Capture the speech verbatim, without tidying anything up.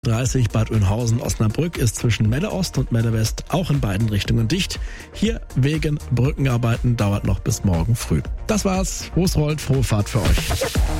dreißig Bad Oeynhausen, Osnabrück ist zwischen Melle Ost und Melle West auch in beiden Richtungen dicht. Hier wegen Brückenarbeiten dauert noch bis morgen früh. Das war's. Wo es rollt, frohe Fahrt für euch.